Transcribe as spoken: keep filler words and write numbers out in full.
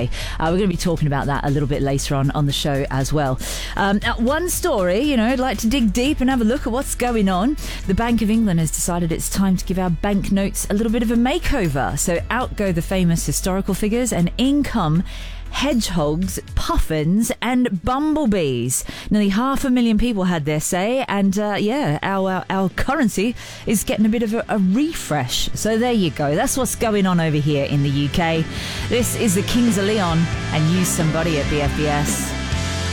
today. Uh, we're going to be talking about that a little bit later on on the show as well. Um, now, one story, you know, I'd like to dig deep and have a look at what's going on. The Bank of England has decided it's time to give our banknotes a little bit of a makeover. So out go the famous historical figures and in come hedgehogs, puffins and bumblebees. Nearly half a million people had their say, and uh, yeah, our our currency is getting a bit of a, a refresh. So there you go. That's what's going on over here in the U K. This is the Kings of Leon and Use Somebody at B F B S.